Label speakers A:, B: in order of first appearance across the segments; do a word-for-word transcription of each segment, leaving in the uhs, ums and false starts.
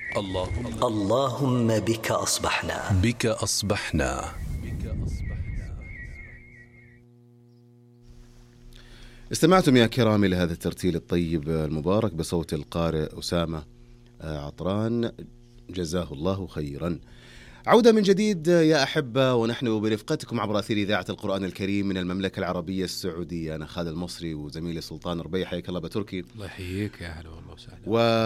A: اللهم
B: اللهم بك أصبحنا
A: بك أصبحنا.
C: استمعتم يا كرامي لهذا الترتيل الطيب المبارك بصوت القارئ أسامة عطران، جزاه الله خيرا. عودة من جديد يا أحبة، ونحن برفقتكم عبر أثير إذاعة القرآن الكريم من المملكة العربية السعودية. أنا خالد المصري وزميلي سلطان ربيع، حياك الله بتركي.
D: الله يحييك، يا أهلا والله وسهلا.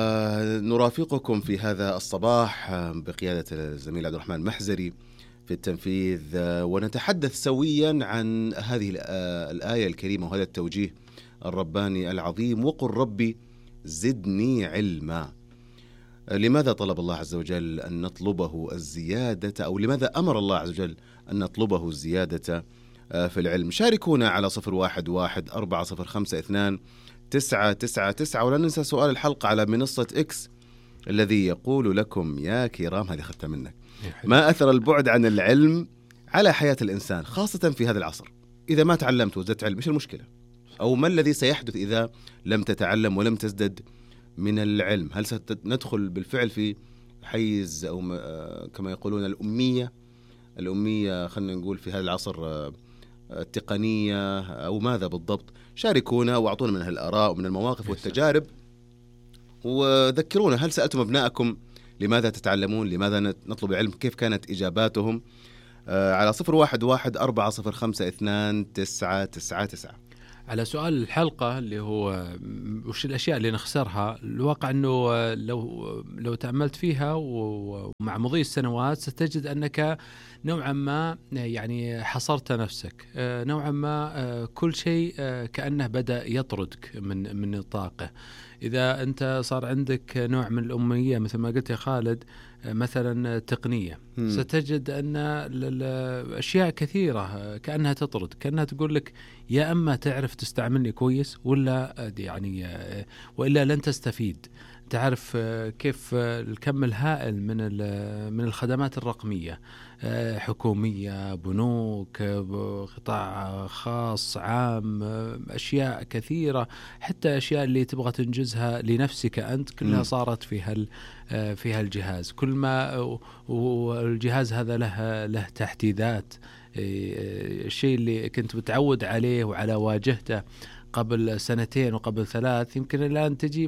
C: ونرافقكم في هذا الصباح بقيادة الزميل عبد الرحمن محزري في التنفيذ، ونتحدث سويا عن هذه الآية الكريمة وهذا التوجيه الرباني العظيم: وقل ربي زدني علما. لماذا طلب الله عز وجل أن نطلبه الزيادة، أو لماذا أمر الله عز وجل أن نطلبه الزيادة في العلم؟ شاركونا على صفر واحد واحد أربعة صفر خمسة اثنان تسعة تسعة تسعة، ولا ننسى سؤال الحلقة على منصة إكس الذي يقول لكم يا كرام، هذه خدتها منك، ما أثر البعد عن العلم على حياة الإنسان خاصة في هذا العصر؟ إذا ما تعلمت وزدت علم، إيش المشكلة؟ أو ما الذي سيحدث إذا لم تتعلم ولم تزدد من العلم؟ هل سندخل بالفعل في حيز أو كما يقولون الأمية الأمية خلنا نقول في هذا العصر التقنية، أو ماذا بالضبط؟ شاركونا واعطونا من هالآراء ومن المواقف والتجارب، وذكرونا هل سألتم أبنائكم لماذا تتعلمون، لماذا نطلب العلم، كيف كانت إجاباتهم؟ على صفر واحد واحد أربعة صفر خمسة اثنان تسعة تسعة تسعة.
D: على سؤال الحلقة اللي هو وش الأشياء اللي نخسرها، الواقع أنه لو لو تأملت فيها ومع مضي السنوات ستجد أنك نوعا ما يعني حصرت نفسك، نوعا ما كل شيء كأنه بدأ يطردك من من نطاقه. إذا أنت صار عندك نوع من الأمية مثل ما قلت يا خالد، مثلا تقنية، م. ستجد أن الأشياء كثيرة كأنها تطرد، كأنها تقول لك يا أما تعرف تستعملني كويس ولا يعني وإلا لن تستفيد. تعرف كيف الكم الهائل من من الخدمات الرقمية، حكومية، بنوك، قطاع خاص، عام، أشياء كثيرة، حتى أشياء اللي تبغى تنجزها لنفسك أنت كلها صارت في هال في هالجهاز. كل ما والجهاز هذا له له تحديثات، الشيء اللي كنت متعود عليه وعلى واجهته قبل سنتين وقبل ثلاث، يمكن الآن تجي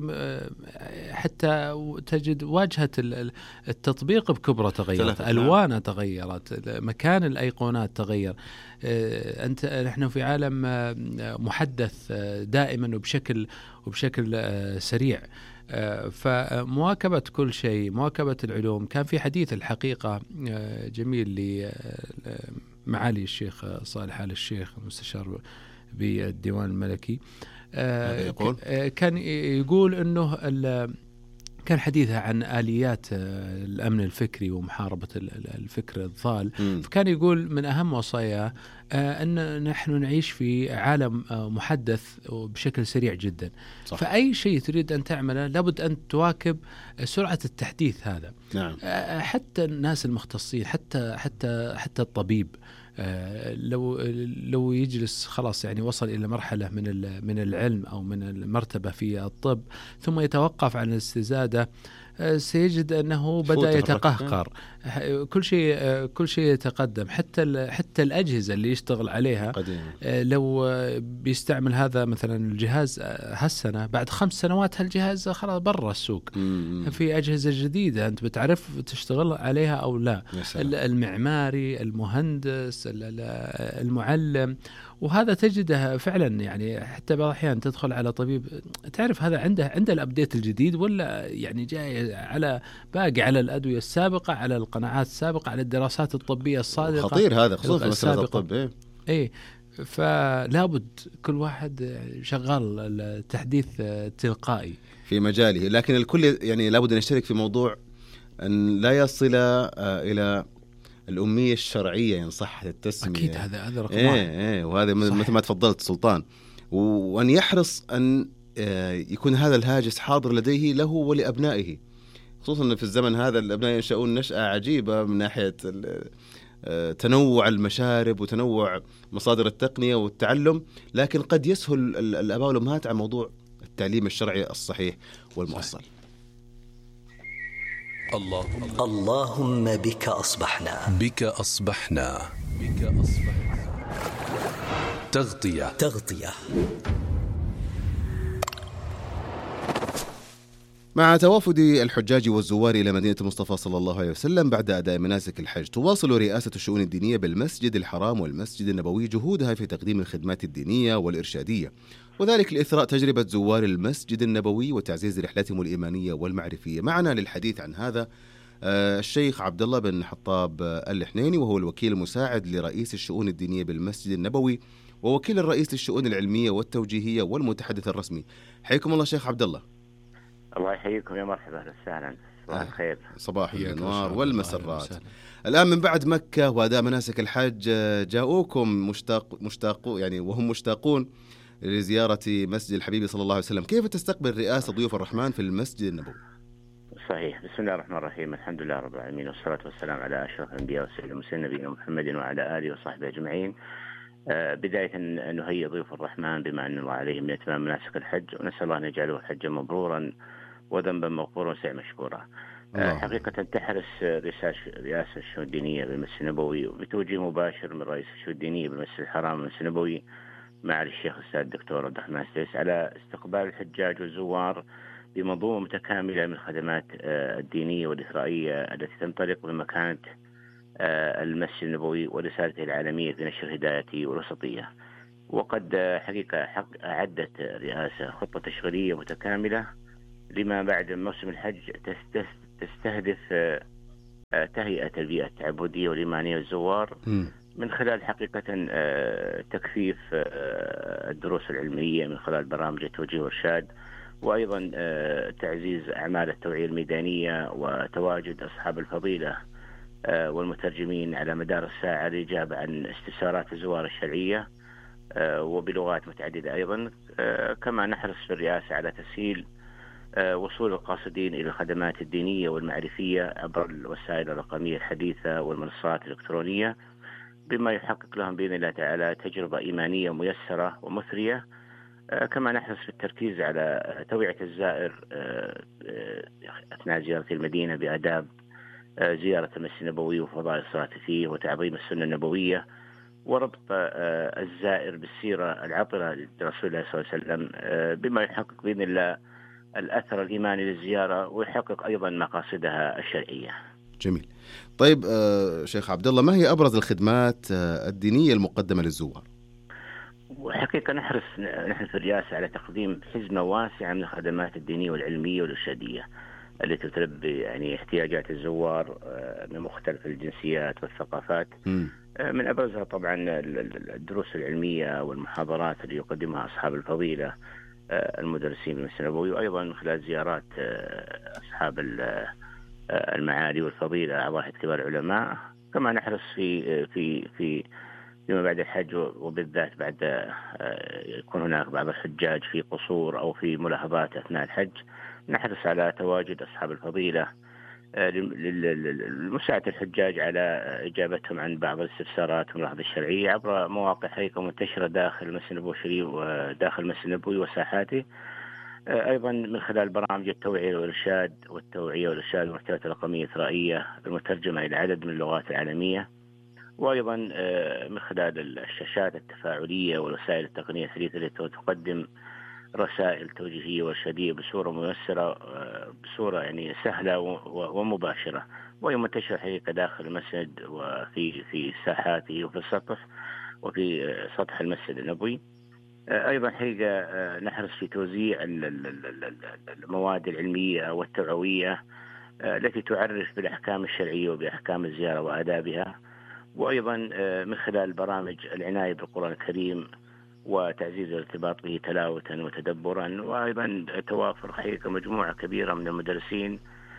D: حتى تجد واجهة التطبيق بكبرة تغيرت، ألوانه تغيرت، مكان الأيقونات تغير. أنت نحن في عالم محدث دائما وبشكل وبشكل سريع، فمواكبة كل شيء، مواكبة العلوم. كان في حديث الحقيقة جميل لمعالي الشيخ صالح آل الشيخ المستشار بالديوان الملكي، يقول كان يقول أنه كان حديثه عن آليات الأمن الفكري ومحاربة الفكر الضال، م. فكان يقول من أهم وصاياه أن نحن نعيش في عالم محدث بشكل سريع جدا، صح. فأي شيء تريد أن تعمله لابد أن تواكب سرعة التحديث هذا. نعم. حتى الناس المختصين، حتى حتى حتى الطبيب، لو لو يجلس خلاص يعني وصل إلى مرحلة من من العلم أو من المرتبة في الطب ثم يتوقف عن الاستزادة، سيجد أنه بدأ يتقهقر، كل شيء كل شيء يتقدم، حتى حتى الأجهزة اللي يشتغل عليها قديمة. لو بيستعمل هذا مثلا الجهاز هالسنة، بعد خمس سنوات هالجهاز خلاص برا السوق. مم. في أجهزة جديدة أنت بتعرف تشتغل عليها أو لا، المعماري، المهندس، المعلم، وهذا تجده فعلا يعني حتى بعض الأحيان تدخل على طبيب تعرف هذا عنده عنده الأبديت الجديد ولا يعني جاي على باقي على الأدوية السابقة، على القناعات السابقة، على الدراسات الطبية الصادقة.
C: خطير هذا خصوصا في مسألة الطب. إيه؟
D: إيه، فلابد كل واحد شغال التحديث التلقائي في مجاله،
C: لكن الكل يعني لابد أن يشترك في موضوع أن لا يصل إلى الأمية الشرعية إن صح التسمية.
D: أكيد هذا هذا رقم
C: واحد. إيه إيه، وهذا مثل ما تفضلت سلطان، وأن يحرص أن يكون هذا الهاجس حاضر لديه له ولأبنائه، خصوصا في الزمن هذا الأبناء ينشأون نشأة عجيبة من ناحية تنوع المشارب وتنوع مصادر التقنية والتعلم، لكن قد يسهل الآباء والأمهات عن موضوع التعليم الشرعي الصحيح والمؤصل.
A: اللهم
B: اللهم بك أصبحنا.
A: بك أصبحنا. بك أصبحنا. تغطية.
B: تغطية.
C: مع توافد الحجاج والزوار إلى مدينة المصطفى صلى الله عليه وسلم بعد أداء مناسك الحج، تواصل رئاسة الشؤون الدينية بالمسجد الحرام والمسجد النبوي جهودها في تقديم الخدمات الدينية والإرشادية، وذلك لإثراء تجربة زوار المسجد النبوي وتعزيز رحلتهم الإيمانية والمعرفية. معنا للحديث عن هذا الشيخ عبد الله بن حطاب الحنيني، وهو الوكيل المساعد لرئيس الشؤون الدينية بالمسجد النبوي ووكيل الرئيس للشؤون العلمية والتوجيهية والمتحدث الرسمي. حياكم الله شيخ عبد الله.
E: الله يحييكم، يا مرحبا وسهلا. صباح الخير.
C: صباح الانوار والمسرات. الان من بعد مكه واداء مناسك الحج جاءوكم مشتاق مشتاقون يعني وهم مشتاقون لزياره مسجد الحبيب صلى الله عليه وسلم، كيف تستقبل رئاسه ضيوف الرحمن في المسجد النبوي؟
E: صحيح. بسم الله الرحمن الرحيم، الحمد لله رب العالمين، والصلاه والسلام على اشرف الانبياء والسيد المرسلين نبينا محمد وعلى اله وصحبه اجمعين. بداية نهيئ ضيوف الرحمن بما أن الله عليهم من إتمام مناسك الحج، ونسأل الله أن يجعله حجا مبرورا وذنبا مغفورا وسعيا مشكورا. حقيقة تحرص رئاسة الشؤون الدينية بالمسجد النبوي بتوجيه مباشر من رئيس الشؤون الدينية بالمسجد الحرام والمسجد النبوي معالي الشيخ الأستاذ الدكتور عبد الرحمن السديس على استقبال الحجاج والزوار بمنظومة متكاملة من الخدمات الدينية والإثرائية التي تنطلق من مكانة المسجد النبوي ورسالته العالمية في نشر هدايته والوسطية. وقد حقيقة أعدت رئاسة خطة تشغيلية متكاملة لما بعد موسم الحج تستهدف تهيئة البيئة التعبدية والإيمانية للزوار من خلال حقيقة تكثيف الدروس العلمية من خلال برامج التوجيه والإرشاد، وأيضا تعزيز أعمال التوعية الميدانية وتواجد أصحاب الفضيلة والمترجمين على مدار الساعة للإجابة عن استفسارات الزوار الشرعية وبلغات متعددة أيضا. كما نحرص في الرئاسة على تسهيل وصول القاصدين إلى الخدمات الدينية والمعرفية عبر الوسائل الرقمية الحديثة والمنصات الإلكترونية، بما يحقق لهم بإذن الله تعالى تجربة إيمانية ميسرة ومثرية. كما نحرص في التركيز على توعية الزائر أثناء زيارة المدينة بآداب زيارة المسجد النبوي وفضائل الصلاة فيه وتعظيم السنة النبوية، وربط الزائر بالسيرة العطرة لرسول الله صلى الله عليه وسلم بما يحقق بإذن الله الأثر الإيماني للزيارة ويحقق أيضا مقاصدها الشرعية.
C: جميل. طيب شيخ عبد الله، ما هي أبرز الخدمات الدينية المقدمة للزوار؟
E: وحقيقة نحرص نحن في الرئاسة على تقديم حزمة واسعة من الخدمات الدينية والعلمية والإرشادية التي تلبي يعني احتياجات الزوار من مختلف الجنسيات والثقافات. م. من أبرزها طبعا الدروس العلمية والمحاضرات اللي يقدمها أصحاب الفضيلة المدرسين بالمسجد النبوي، وأيضا من خلال زيارات أصحاب المعالي والفضيلة أعضاء كبار العلماء. كما نحرص في في في فيما بعد الحج وبالذات بعد يكون هناك بعض الحجاج في قصور أو في ملاحظات أثناء الحج، نحرص على تواجد أصحاب الفضيلة لمساعدة الحجاج على إجابتهم عن بعض الاستفسارات والملاحظات الشرعية عبر مواقع حقيقة منتشرة داخل المسجد النبوي الشريف وداخل المسجد النبوي وساحاته، أيضا من خلال برامج التوعية والإرشاد والتوعية والإرشاد والمحتويات الرقمية الإثرائية المترجمة إلى عدد من اللغات العالمية، وأيضا من خلال الشاشات التفاعلية والوسائل التقنية الحديثة التي تقدم رسائل توجيهية وإرشادية بصورة ميسرة بصورة يعني سهلة ومباشرة، وهي منتشرة حقيقة داخل المسجد وفي في ساحاته وفي السطح وفي سطح المسجد النبوي. أيضا حقيقة نحرص في توزيع المواد العلمية والتوعوية التي تعرف بالأحكام الشرعية وبأحكام الزيارة وآدابها، وأيضا من خلال برامج العناية بالقرآن الكريم وتعزيز الارتباط به تلاوة وتدبرا، وأيضا توافر حقيقة مجموعة كبيرة من المدرسين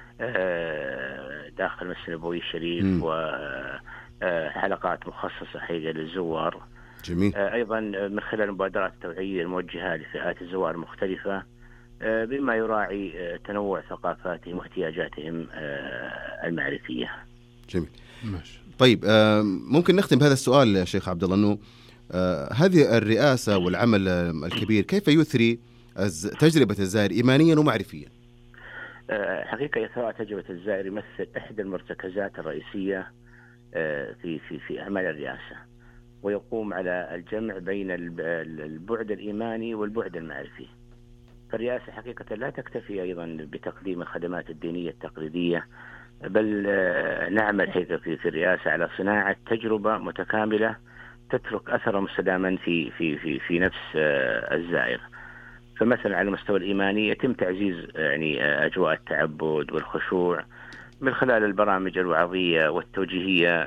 E: داخل المسجد النبوي الشريف م. وحلقات مخصصة حقيقة للزوار.
C: جميل.
E: أيضا من خلال مبادرات التوعية الموجهة لفئات الزوار المختلفة بما يراعي تنوع ثقافاتهم واحتياجاتهم المعرفية.
C: جميل. ماشي. طيب ممكن نختم بهذا السؤال شيخ عبد الله، انه هذه الرئاسة والعمل الكبير كيف يثري تجربة الزائر إيمانيا ومعرفيا؟
E: حقيقة إثراء تجربة الزائر يمثل إحدى المرتكزات الرئيسية في في في أعمال الرئاسة، ويقوم على الجمع بين البعد الإيماني والبعد المعرفي. فالرئاسة حقيقة لا تكتفي أيضا بتقديم الخدمات الدينية التقليدية، بل نعمل في في الرئاسة على صناعة تجربة متكاملة تترك أثرا مستداما في في في في نفس الزائر. فمثلا على المستوى الإيماني يتم تعزيز يعني أجواء التعبد والخشوع من خلال البرامج الوعظية والتوجيهية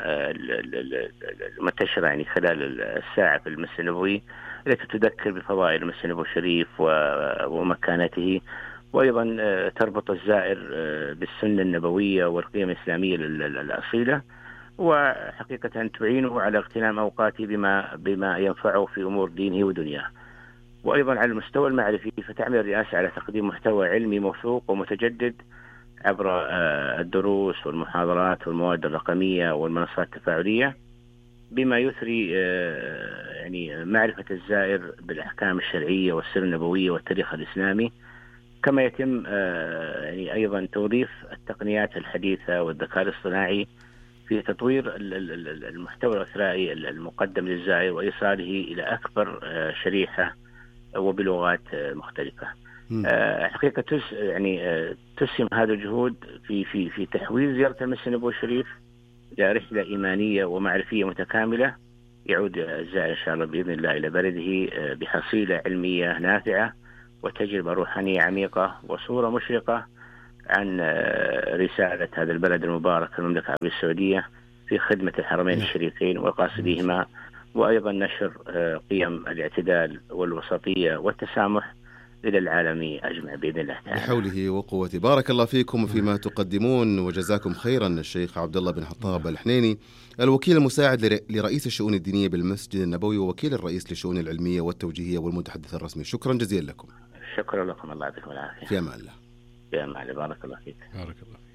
E: المنتشرة يعني خلال الساعة في المسجد النبوي، التي تذكر بفضائل المسجد النبوي الشريف ومكانته، وأيضا تربط الزائر بالسنة النبوية والقيم الإسلامية الأصيلة، وحقيقة تعينه على اغتنام أوقاته بما بما ينفعه في أمور دينه ودنياه. وأيضا على المستوى المعرفي فتعمل الرئاسة على تقديم محتوى علمي موثوق ومتجدد عبر الدروس والمحاضرات والمواد الرقمية والمنصات التفاعلية، بما يثري يعني معرفة الزائر بالأحكام الشرعية والسيرة النبوية والتاريخ الإسلامي. كما يتم يعني أيضا توظيف التقنيات الحديثة والذكاء الاصطناعي في تطوير المحتوى الإثرائي المقدم للزائر وإيصاله إلى أكبر شريحة وبلغات مختلفة. حقيقة تس يعني تسهم هذا الجهود في في في تحويل زيارة المسجد النبوي الشريف إلى رحلة إيمانية ومعرفية متكاملة، يعود الزائر إن شاء الله بإذن الله إلى بلده بحصيلة علمية نافعة وتجربة روحانية عميقة وصورة مشرقة عن رسالة هذا البلد المبارك المملكة العربية السعودية في خدمة الحرمين الشريفين وقاصديهما، وأيضا نشر قيم الاعتدال والوسطية والتسامح إلى العالم أجمع بإذن الله تعالى.
C: بحوله وقوته. بارك الله فيكم فيما تقدمون وجزاكم خيرا. الشيخ عبد الله بن حطاب الحنيني، الوكيل المساعد لرئيس الشؤون الدينية بالمسجد النبوي ووكيل الرئيس للشؤون العلمية والتوجيهية والمتحدث الرسمي، شكرا جزيلا لكم.
E: شكرا لكم، الله يعطيكم العافية.
C: في أمان الله.
E: في أمان الله. بارك الله فيك.
D: بارك الله فيك.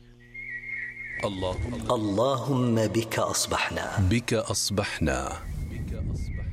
A: اللهم
B: اللهم بك أصبحنا
A: بك أصبحنا بك أصبحنا.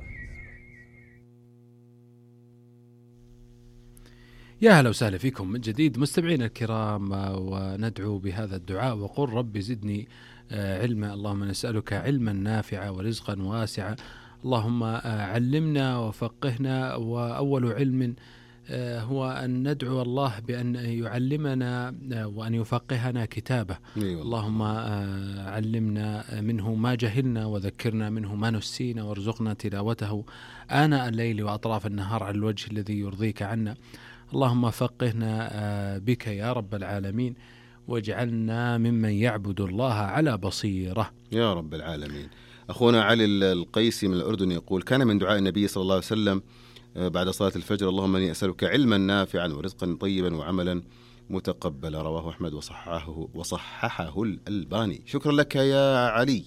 D: يا هلا وسهلا فيكم من جديد مستمعين الكرام، وندعو بهذا الدعاء وقل رب زدني علما. اللهم نسألك علما نافعا ورزقا واسعا. اللهم علمنا وفقهنا. وأول علم هو أن ندعو الله بأن يعلمنا وأن يفقهنا كتابه. اللهم علمنا منه ما جهلنا وذكرنا منه ما نسينا، وارزقنا تلاوته آناء الليل وأطراف النهار على الوجه الذي يرضيك عنا. اللهم فقهنا بك يا رب العالمين، واجعلنا ممن يعبد الله على بصيرة
C: يا رب العالمين. أخونا علي القيسي من الأردن يقول: كان من دعاء النبي صلى الله عليه وسلم بعد صلاة الفجر: اللهم إني أسألك علما نافعا ورزقا طيبا وعملا متقبلا. رواه أحمد وصححه وصححه الألباني. شكرا لك يا علي.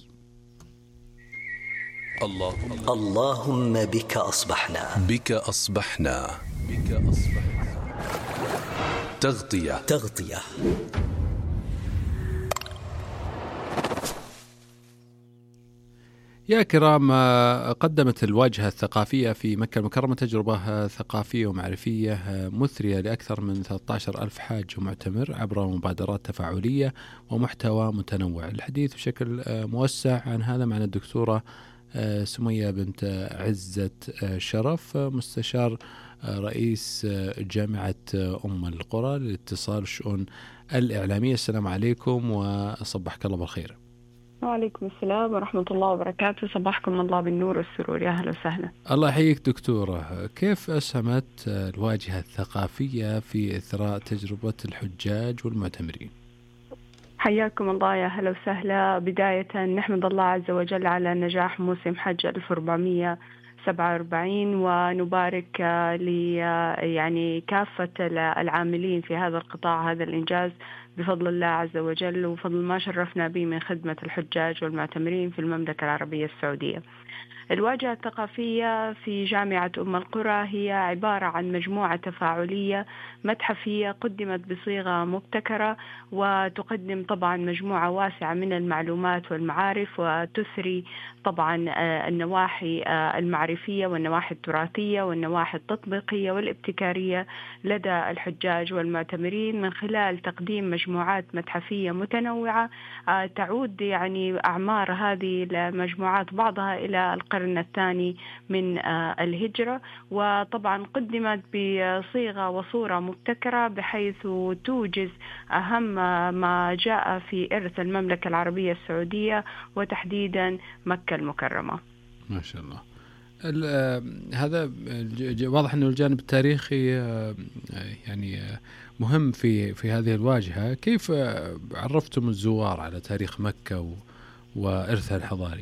A: اللهم
B: اللهم بك أصبحنا
A: بك أصبحنا بك أصبحنا. تغطية
B: تغطية
D: يا كرام، قدمت الواجهة الثقافية في مكة المكرمة تجربة ثقافية ومعرفية مثرية لأكثر من ثلاثة عشر ألف حاج ومعتمر عبر مبادرات تفاعلية ومحتوى متنوع. الحديث بشكل موسع عن هذا معنا الدكتورة سمية بنت عزة شرف، مستشار رئيس جامعة أم القرى للاتصال والشؤون الإعلامية. السلام عليكم وصبحك الله بالخير.
F: وعليكم السلام ورحمة الله وبركاته. صباحكم الله بالنور والسرور. يا أهلا وسهلا.
D: الله يحييك دكتورة. كيف أسهمت الواجهة الثقافية في إثراء تجربة الحجاج والمعتمرين؟
F: حياكم الله. يا أهلا وسهلا. بداية نحمد الله عز وجل على نجاح موسم حج ألف وأربعمائة وسبعة وأربعين، ونبارك ل يعني كافة العاملين في هذا القطاع هذا الإنجاز بفضل الله عز وجل وفضل ما شرفنا به من خدمة الحجاج والمعتمرين في المملكة العربية السعودية. الواجهة الثقافية في جامعة أم القرى هي عبارة عن مجموعة تفاعلية متحفية قدمت بصيغة مبتكرة، وتقدم طبعا مجموعة واسعة من المعلومات والمعارف، وتثري طبعا النواحي المعرفية والنواحي التراثية والنواحي التطبيقية والابتكارية لدى الحجاج والمعتمرين من خلال تقديم مجموعات متحفية متنوعة تعود يعني أعمار هذه المجموعات بعضها إلى القرن الثاني من الهجرة، وطبعا قدمت بصيغة وصورة مبتكرة بحيث توجز أهم ما جاء في إرث المملكة العربية السعودية وتحديدا مكة المكرمة.
D: ما شاء الله. هذا واضح أنه الجانب التاريخي يعني مهم في في هذه الواجهة. كيف عرفتم الزوار على تاريخ مكة وإرثها الحضاري؟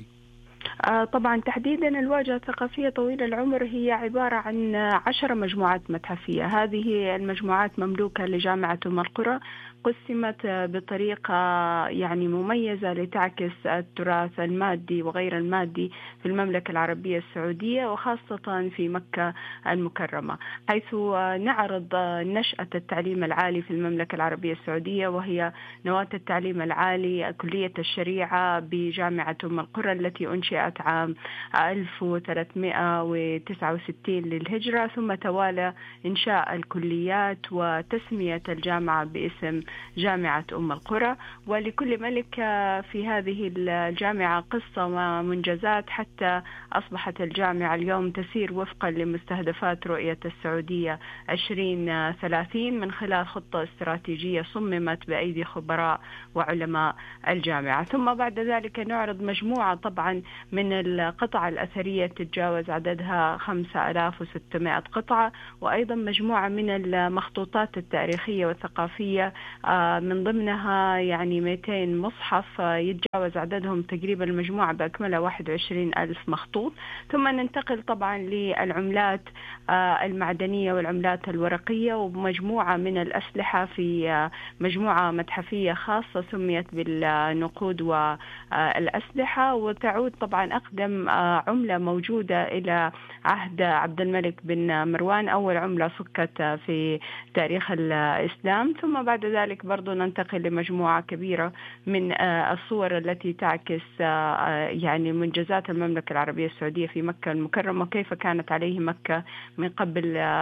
F: طبعا تحديدا الواجهة الثقافية طويلة العمر هي عبارة عن عشر مجموعات متحفية. هذه المجموعات مملوكة لجامعة أم القرى، قسمت بطريقة يعني مميزة لتعكس التراث المادي وغير المادي في المملكة العربية السعودية وخاصة في مكة المكرمة، حيث نعرض نشأة التعليم العالي في المملكة العربية السعودية، وهي نواة التعليم العالي كلية الشريعة بجامعة أم القرى التي أنشئت عام ألف وثلاثمائة وتسعة وستين للهجرة، ثم توالى إنشاء الكليات وتسمية الجامعة باسم جامعة أم القرى. ولكل ملك في هذه الجامعة قصة ومنجزات حتى أصبحت الجامعة اليوم تسير وفقا لمستهدفات رؤية السعودية عشرين ثلاثين من خلال خطة استراتيجية صممت بأيدي خبراء وعلماء الجامعة. ثم بعد ذلك نعرض مجموعة طبعا من القطع الأثرية تتجاوز عددها خمسة آلاف وستمائة قطعة، وأيضا مجموعة من المخطوطات التاريخية والثقافية من ضمنها يعني مئتين مصحف يتجاوز عددهم تقريبا المجموعة بأكملها واحد وعشرين ألف مخطوط. ثم ننتقل طبعا للعملات المعدنية والعملات الورقية ومجموعة من الأسلحة في مجموعة متحفية خاصة سميت بالنقود والأسلحة، وتعود طبعا أقدم عملة موجودة إلى عهد عبد الملك بن مروان، أول عملة صكت في تاريخ الإسلام. ثم بعد ذلك برضو ننتقل لمجموعة كبيرة من الصور التي تعكس يعني منجزات المملكة العربية السعودية في مكة المكرمة وكيف كانت عليه مكة من قبل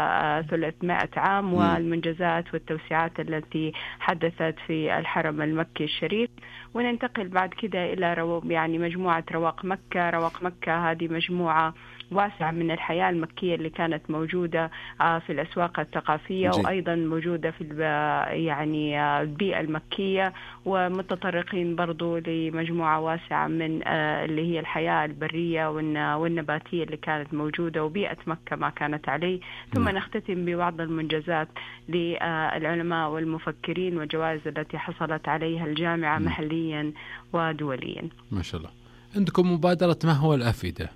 F: ثلاثمائة عام، والمنجزات والتوسعات التي حدثت في الحرم المكي الشريف. وننتقل بعد كده إلى يعني مجموعة رواق مكة. رواق مكة هذه مجموعة واسعة من الحياة المكية اللي كانت موجودة في الأسواق الثقافية جي. وأيضا موجودة في يعني البيئة المكية، ومتطرقين برضو لمجموعة واسعة من اللي هي الحياة البرية والنباتية اللي كانت موجودة وبيئة مكة ما كانت عليه. ثم نختتم ببعض المنجزات للعلماء والمفكرين والجوائز التي حصلت عليها الجامعة م. محليا ودوليا.
D: ما شاء الله. عندكم مبادرة ما هو الأفئدة؟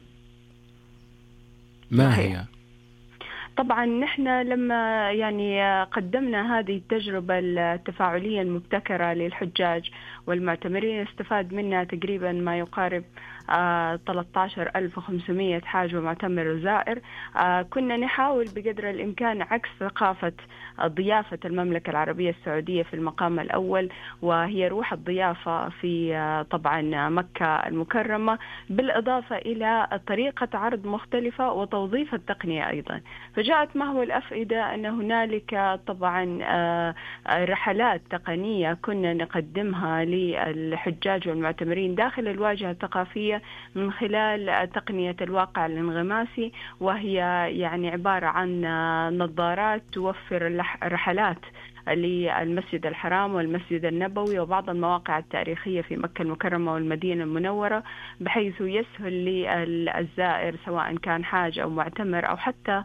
D: ما هي؟
F: طبعا نحن لما يعني قدمنا هذه التجربة التفاعلية المبتكرة للحجاج والمعتمرين استفاد منها تقريبا ما يقارب ثلاثة عشر ألف وخمسمائة حاج ومعتمر وزائر. كنا نحاول بقدر الإمكان عكس ثقافة ضيافة المملكة العربية السعودية في المقام الأول، وهي روح الضيافة في طبعا مكة المكرمة، بالإضافة إلى طريقة عرض مختلفة وتوظيف التقنية أيضا. فجاءت ما هو الأفئدة أن هنالك طبعا رحلات تقنية كنا نقدمها للحجاج والمعتمرين داخل الواجهة الثقافية من خلال تقنية الواقع الانغماسي، وهي يعني عبارة عن نظارات توفر رحلات للمسجد الحرام والمسجد النبوي وبعض المواقع التاريخية في مكة المكرمة والمدينة المنورة، بحيث يسهل للزائر سواء كان حاج أو معتمر أو حتى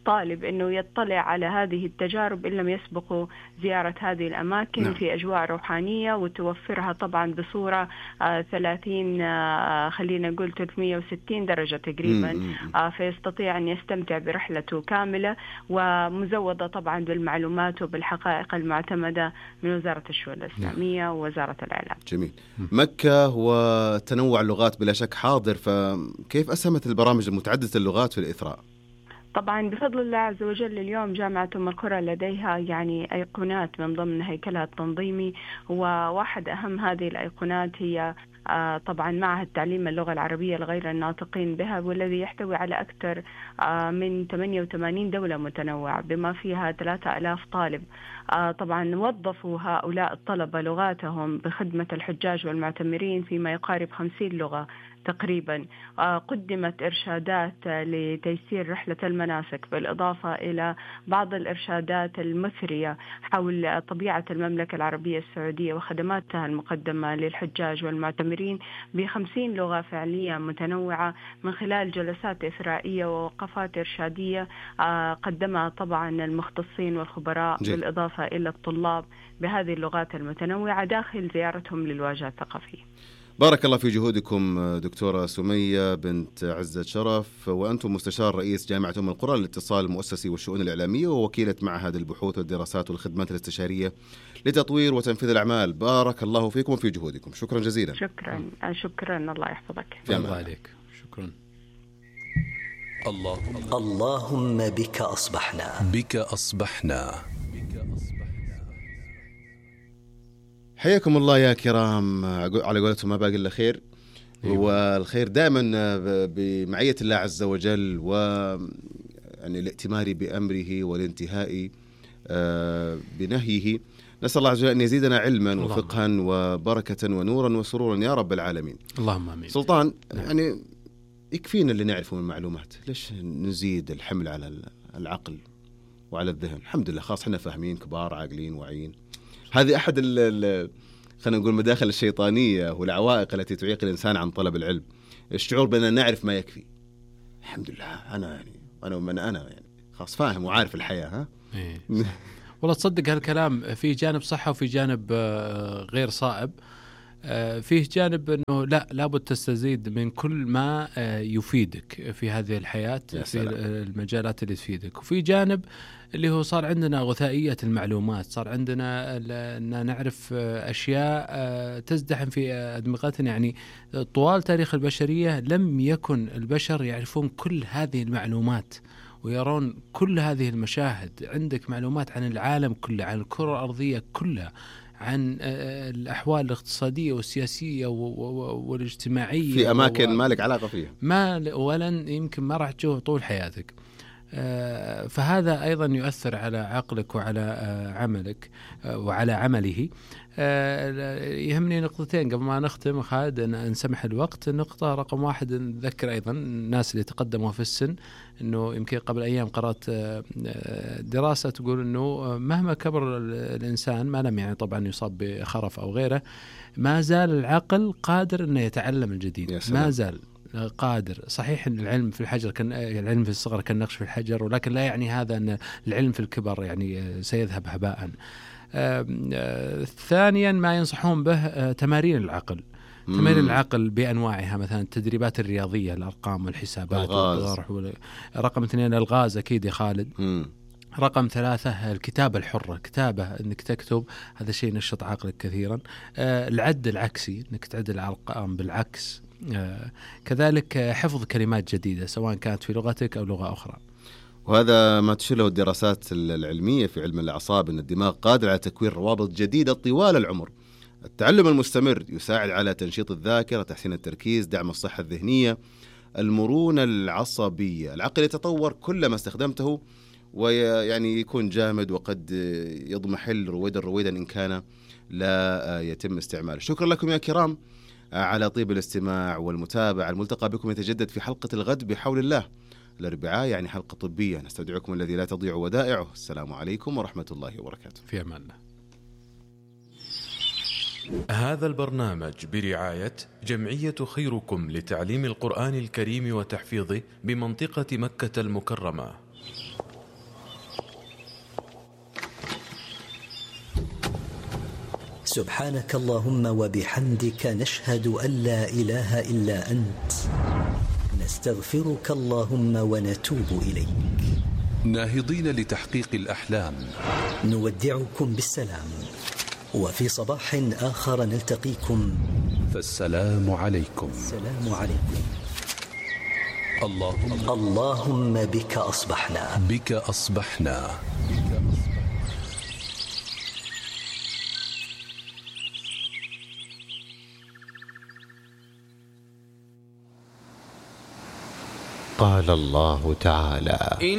F: الطالب أنه يطلع على هذه التجارب إن لم يسبقوا زيارة هذه الأماكن نعم. في أجواء روحانية، وتوفرها طبعا بصورة آه ثلاثين آه خلينا نقول ثلاثمئة وستين درجة تقريبا، آه فيستطيع أن يستمتع برحلته كاملة ومزودة طبعا بالمعلومات وبالحقائق المعتمدة من وزارة الشؤون الإسلامية ووزارة الإعلام.
C: جميل. مكة وتنوع اللغات بلا شك حاضر، فكيف أسهمت البرامج المتعددة اللغات في الإثراء؟
F: طبعا بفضل الله عز وجل اليوم جامعة أم القرى لديها يعني أيقونات من ضمن هيكلها التنظيمي، وواحد أهم هذه الأيقونات هي آه طبعا معهد تعليم اللغة العربية لغير الناطقين بها، والذي يحتوي على أكثر آه من ثمانية وثمانين دولة متنوعة بما فيها ثلاثة آلاف طالب. آه طبعا وظفوا هؤلاء الطلبة لغاتهم بخدمة الحجاج والمعتمرين فيما يقارب خمسين لغة تقريبا. آه قدمت إرشادات لتيسير رحلة المناسك، بالإضافة إلى بعض الإرشادات المثرية حول طبيعة المملكة العربية السعودية وخدماتها المقدمة للحجاج والمعتمرين بخمسين لغة فعلية متنوعة من خلال جلسات إثرائية ووقفات إرشادية آه قدمها طبعا المختصين والخبراء جي. بالإضافة إلى الطلاب بهذه اللغات المتنوعة داخل زيارتهم للواجهة الثقافية.
C: بارك الله في جهودكم دكتورة سمية بنت عزة شرف، وأنتم مستشار رئيس جامعة أم القرى للاتصال المؤسسي والشؤون الإعلامية ووكيلة معهد البحوث والدراسات والخدمات الاستشارية لتطوير وتنفيذ الأعمال. بارك الله فيكم وفي جهودكم. شكرا جزيلا.
F: شكرا شكرا الله يحفظك.
D: الله عليك. شكرا.
A: اللهم
B: اللهم بك أصبحنا
A: بك أصبحنا
C: حياكم الله يا كرام. على قولتهم ما باقي إلا خير، والخير دائما بمعية الله عز وجل، و يعني الائتمار بأمره والانتهاء بنهيه. نسأل الله عز وجل أن يزيدنا علما وفقها وبركة ونورا وسرورا يا رب العالمين.
D: اللهم آمين.
C: سلطان، يعني يكفينا اللي نعرفه من معلومات، ليش نزيد الحمل على العقل وعلى الذهن؟ الحمد لله خلاص احنا فاهمين، كبار عاقلين واعيين. هذه أحد ال خلينا نقول مداخل الشيطانية والعوائق التي تعيق الإنسان عن طلب العلم، الشعور بأننا نعرف ما يكفي. الحمد لله أنا يعني أنا ومن أنا يعني خلاص فاهم وعارف الحياة. ها
D: إيه. والله تصدق هالكلام في جانب صحة وفي جانب غير صائب. فيه جانب أنه لا لابد تستزيد من كل ما يفيدك في هذه الحياة في المجالات اللي تفيدك، وفي جانب اللي هو صار عندنا غثائية المعلومات، صار عندنا أن نعرف أشياء تزدحم في أدمغتنا. يعني طوال تاريخ البشرية لم يكن البشر يعرفون كل هذه المعلومات ويرون كل هذه المشاهد. عندك معلومات عن العالم كله، عن الكرة الأرضية كلها، عن الأحوال الاقتصادية والسياسية والاجتماعية
C: في أماكن ما لك علاقة فيها،
D: ما ولن يمكن ما راح تشوف طول حياتك. فهذا أيضا يؤثر على عقلك وعلى عملك وعلى عمله. يهمني نقطتين قبل ما نختم خالد أن نسمح الوقت. النقطة رقم واحد نذكر أيضا الناس اللي تقدموا في السن أنه يمكن قبل أيام قرأت دراسة تقول أنه مهما كبر الإنسان ما لم يعني طبعا يصاب بخرف أو غيره، ما زال العقل قادر أنه يتعلم الجديد، ما زال قادر. صحيح أن العلم في الحجر كان العلم في الصغر كالنقش في الحجر، ولكن لا يعني هذا أن العلم في الكبر يعني سيذهب هباء. آه آه ثانيا ما ينصحون به آه تمارين العقل. مم. تمارين العقل بأنواعها، مثلا التدريبات الرياضية، الأرقام والحسابات. رقم اثنين الغاز أكيد يا خالد. مم. رقم ثلاثة الكتابة الحرة، كتابة أنك تكتب، هذا شيء نشط عقلك كثيرا. آه العد العكسي، أنك تعد الأرقام بالعكس. آه كذلك حفظ كلمات جديدة سواء كانت في لغتك أو لغة أخرى.
C: وهذا ما تشير له الدراسات العلمية في علم الأعصاب، أن الدماغ قادر على تكوين روابط جديدة طوال العمر. التعلم المستمر يساعد على تنشيط الذاكرة، تحسين التركيز، دعم الصحة الذهنية، المرونة العصبية. العقل يتطور كلما استخدمته، ويعني يكون جامد وقد يضمحل رويدا رويدا إن كان لا يتم استعماله. شكرا لكم يا كرام على طيب الاستماع والمتابعة. الملتقى بكم يتجدد في حلقة الغد بحول الله الأربعاء، يعني حلقة طبية. نستودعكم الذي لا تضيع ودائعه. السلام عليكم ورحمة الله وبركاته.
D: في أمان الله.
G: هذا البرنامج برعاية جمعية خيركم لتعليم القرآن الكريم وتحفيظه بمنطقة مكة المكرمة.
B: سبحانك اللهم وبحمدك نشهد أن لا إله إلا أنت نستغفرك اللهم ونتوب إليك.
A: ناهضين لتحقيق الأحلام
B: نودعكم بالسلام، وفي صباح آخر نلتقيكم،
A: فالسلام عليكم.
B: السلام عليكم.
A: اللهم
B: اللهم بك أصبحنا
A: بك أصبحنا
H: قال الله تعالى: